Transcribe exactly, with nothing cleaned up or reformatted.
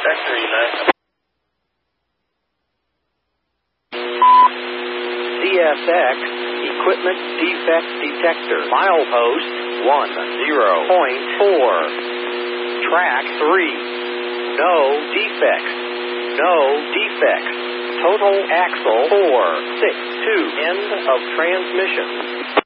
Vector United. C S X, Equipment Defect Detector. Milepost one zero point four. Track three. No defects. No defects. Total axle four six two. End of transmission.